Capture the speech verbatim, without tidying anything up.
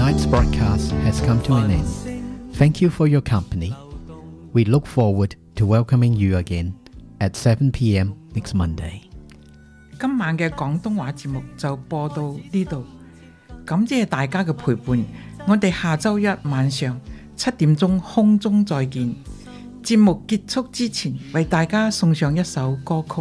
Tonight's broadcast has come to an end. Thank you for your company. We look forward to welcoming you again at seven p.m. next Monday. 今晚嘅廣東話節目就播到呢度，感謝大家嘅陪伴。我哋下週一晚上七點鐘空中再見。節目結束之前，為大家送上一首歌曲。